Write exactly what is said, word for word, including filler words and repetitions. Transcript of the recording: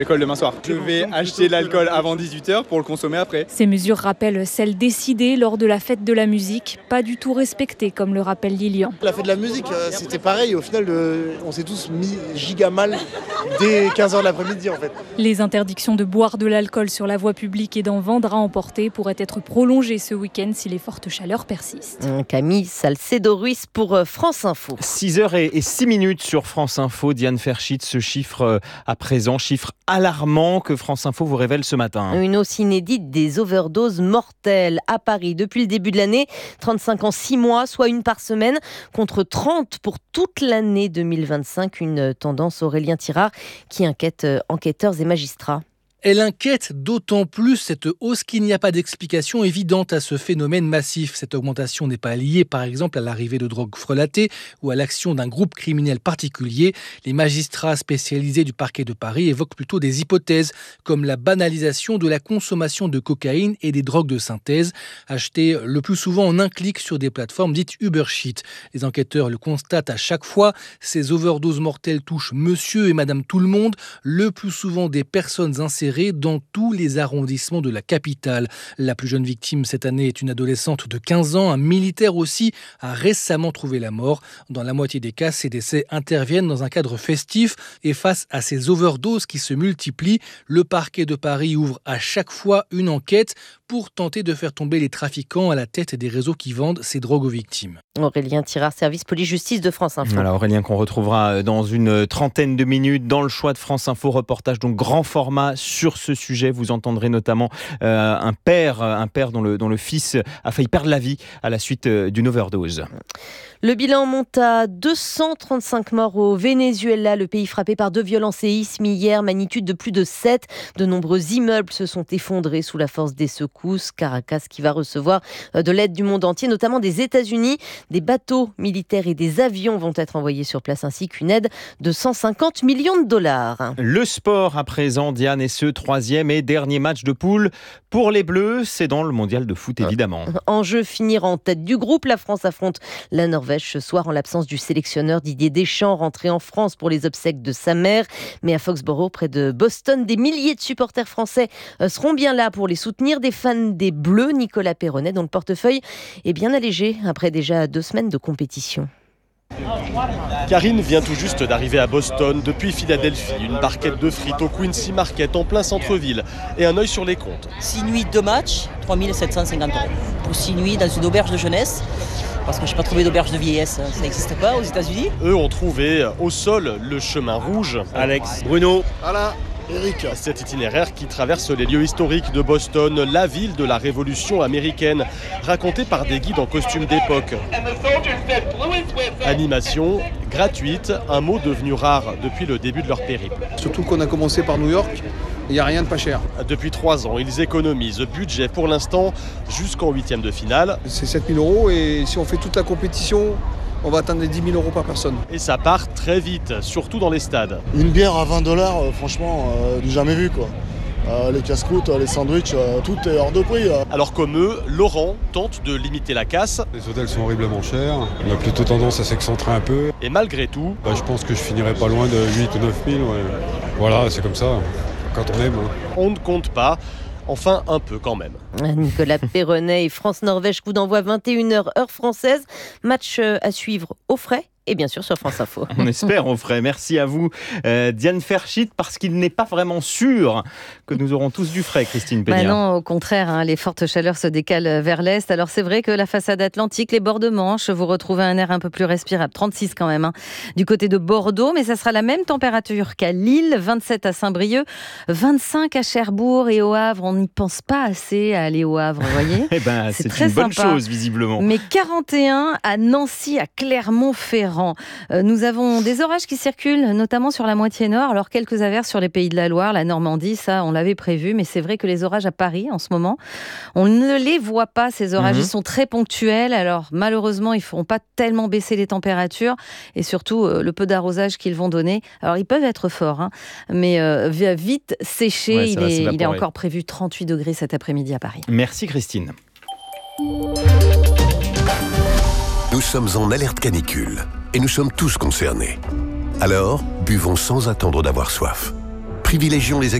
L'école demain soir. Je vais acheter l'alcool avant dix-huit heures pour le consommer après. Ces mesures rappellent celles décidées lors de la fête de la musique, pas du tout respectées, comme le rappelle Lilian. La fête de la musique, c'était pareil. Au final, on s'est tous mis giga mal dès quinze heures de l'après-midi en fait. Les interdictions de boire de l'alcool sur la voie publique et d'en vendre à emporter pourraient être prolongées ce week-end si les fortes chaleurs persistent. Camille Salcedo-Ruiz pour France Info. six heures et six minutes sur France Info. Diane Ferschitz, ce chiffre à présent, chiffre alarmant que France Info vous révèle ce matin. Une hausse inédite des overdoses mortelles à Paris depuis le début de l'année. trente-cinq en six mois, soit une par semaine, contre trente pour toute l'année deux mille vingt-cinq. Une tendance, Aurélien Tirard, qui inquiète enquêteurs et magistrats. Elle inquiète d'autant plus cette hausse qu'il n'y a pas d'explication évidente à ce phénomène massif. Cette augmentation n'est pas liée par exemple à l'arrivée de drogues frelatées ou à l'action d'un groupe criminel particulier. Les magistrats spécialisés du parquet de Paris évoquent plutôt des hypothèses comme la banalisation de la consommation de cocaïne et des drogues de synthèse, achetées le plus souvent en un clic sur des plateformes dites Uber Sheet. Les enquêteurs le constatent à chaque fois, ces overdoses mortelles touchent monsieur et madame tout le monde, le plus souvent des personnes insérées dans tous les arrondissements de la capitale. La plus jeune victime cette année est une adolescente de quinze ans. Un militaire aussi a récemment trouvé la mort. Dans la moitié des cas, ces décès interviennent dans un cadre festif. Et face à ces overdoses qui se multiplient, le parquet de Paris ouvre à chaque fois une enquête pour tenter de faire tomber les trafiquants à la tête des réseaux qui vendent ces drogues aux victimes. Aurélien Tirard, service police-justice de France Info. Voilà, Aurélien qu'on retrouvera dans une trentaine de minutes dans le choix de France Info. Reportage donc grand format sur ce sujet. Vous entendrez notamment euh, un père, un père dont le, dont le fils a failli perdre la vie à la suite d'une overdose. Le bilan monte à deux cent trente-cinq morts au Venezuela, le pays frappé par deux violents séismes hier, magnitude de plus de sept. De nombreux immeubles se sont effondrés sous la force des secousses. Caracas qui va recevoir de l'aide du monde entier, notamment des États-Unis. Des bateaux militaires et des avions vont être envoyés sur place, ainsi qu'une aide de cent cinquante millions de dollars. Le sport à présent, Diane, et ce troisième et dernier match de poule pour les Bleus. C'est dans le mondial de foot, évidemment. Enjeu, finir en tête du groupe. La France affronte la Norvège ce soir en l'absence du sélectionneur Didier Deschamps, rentré en France pour les obsèques de sa mère. Mais à Foxborough, près de Boston, des milliers de supporters français seront bien là pour les soutenir. Des fans des Bleus, Nicolas Perronnet, dont le portefeuille est bien allégé après déjà deux semaines de compétition. Karine vient tout juste d'arriver à Boston depuis Philadelphie. Une barquette de frites au Quincy Market en plein centre-ville et un œil sur les comptes. six nuits, deux matchs, trois mille sept cent cinquante euros. Pour six nuits dans une auberge de jeunesse, parce que je n'ai pas trouvé d'auberge de vieillesse, ça n'existe pas aux États-Unis. Eux ont trouvé au sol le chemin rouge. Alex, Bruno, voilà. Eric. Cet itinéraire qui traverse les lieux historiques de Boston, la ville de la Révolution américaine, raconté par des guides en costume d'époque. Animation gratuite, un mot devenu rare depuis le début de leur périple. Surtout qu'on a commencé par New York, il n'y a rien de pas cher. Depuis trois ans, ils économisent budget pour l'instant jusqu'en huitième de finale. C'est sept mille euros et si on fait toute la compétition, on va atteindre les dix mille euros par personne. Et ça part très vite, surtout dans les stades. Une bière à vingt dollars, euh, franchement, euh, du jamais vu quoi. Euh, les casse-croûtes, les sandwichs, euh, tout est hors de prix. Euh. Alors comme eux, Laurent tente de limiter la casse. Les hôtels sont horriblement chers, on a plutôt tendance à s'excentrer un peu. Et malgré tout... Bah, je pense que je finirai pas loin de huit ou neuf mille. Ouais. Voilà, c'est comme ça, quand on aime. Hein. On ne compte pas. Enfin, un peu quand même. Nicolas Perronnet et France-Norvège, coup d'envoi vingt et une heures, heure française. Match à suivre au frais et bien sûr sur France Info. On espère au frais. Merci à vous, euh, Diane Ferschitz, parce qu'il n'est pas vraiment sûr que nous aurons tous du frais, Christine Peña. Bah non, au contraire, hein, les fortes chaleurs se décalent vers l'est. Alors c'est vrai que la façade atlantique, les bords de Manche, vous retrouvez un air un peu plus respirable. trente-six quand même, hein, du côté de Bordeaux, mais ça sera la même température qu'à Lille, vingt-sept à Saint-Brieuc, vingt-cinq à Cherbourg et au Havre. On n'y pense pas assez à aller au Havre, vous voyez. Eh ben, c'est, c'est très une bonne sympa. chose, visiblement. Mais quarante et un à Nancy, à Clermont-Ferrand. Euh, nous avons des orages qui circulent, notamment sur la moitié nord. Alors, quelques averses sur les pays de la Loire, la Normandie, ça, on l'avait prévu. Mais c'est vrai que les orages à Paris, en ce moment, on ne les voit pas, ces orages. Mmh. Ils sont très ponctuels. Alors, malheureusement, ils ne feront pas tellement baisser les températures. Et surtout, euh, le peu d'arrosage qu'ils vont donner. Alors, ils peuvent être forts, hein, mais euh, vite sécher. Ouais, il, est, il est encore prévu trente-huit degrés cet après-midi à Paris. Merci, Christine. Nous sommes en alerte canicule et nous sommes tous concernés. Alors, buvons sans attendre d'avoir soif. privilégions les